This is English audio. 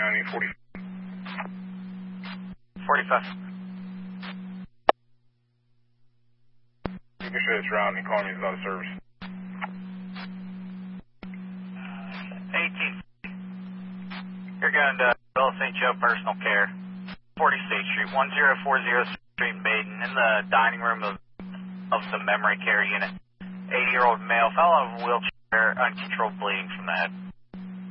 I need 40. 45. You can shut this route and call me without a service. 18. You're going to Bill St. Joe Personal Care, 40 State Street, 1040 Street, Maiden, in the dining room of the memory care unit. 80-year-old male, fellow of wheelchair, uncontrolled bleeding from the head.